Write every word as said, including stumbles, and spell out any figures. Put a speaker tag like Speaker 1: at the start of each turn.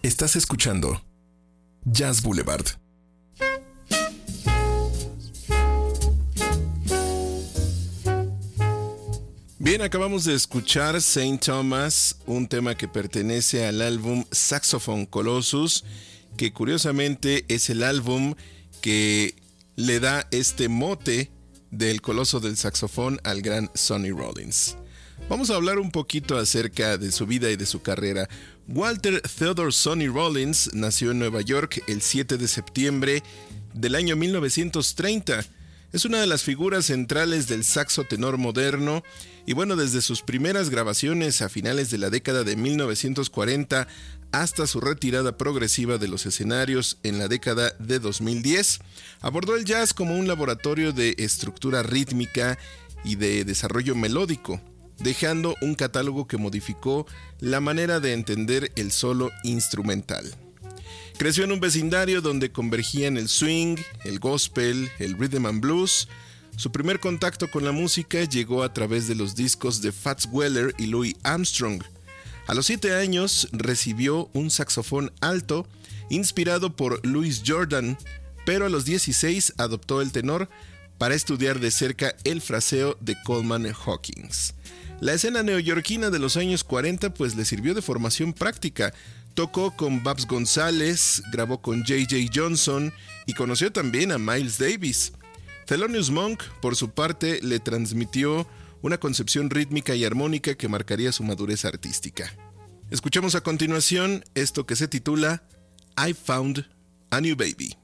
Speaker 1: Estás escuchando Jazz Boulevard. Bien, acabamos de escuchar Saint Thomas, un tema que pertenece al álbum Saxophone Colossus, que curiosamente es el álbum que le da este mote del coloso del saxofón al gran Sonny Rollins. Vamos a hablar un poquito acerca de su vida y de su carrera. Walter Theodore Sonny Rollins nació en Nueva York el siete de septiembre del año mil novecientos treinta. Es una de las figuras centrales del saxo tenor moderno y bueno, desde sus primeras grabaciones a finales de la década de mil novecientos cuarenta hasta su retirada progresiva de los escenarios en la década de dos mil diez, abordó el jazz como un laboratorio de estructura rítmica y de desarrollo melódico, dejando un catálogo que modificó la manera de entender el solo instrumental. Creció en un vecindario donde convergían el swing, el gospel, el rhythm and blues. Su primer contacto con la música llegó a través de los discos de Fats Weller y Louis Armstrong. A los siete años recibió un saxofón alto inspirado por Louis Jordan, pero a los dieciséis adoptó el tenor para estudiar de cerca el fraseo de Coleman Hawkins. La escena neoyorquina de los años cuarenta pues le sirvió de formación práctica. Tocó con Babs González, grabó con J J Johnson y conoció también a Miles Davis. Thelonious Monk, por su parte, le transmitió una concepción rítmica y armónica que marcaría su madurez artística. Escuchamos a continuación esto que se titula I Found a New Baby.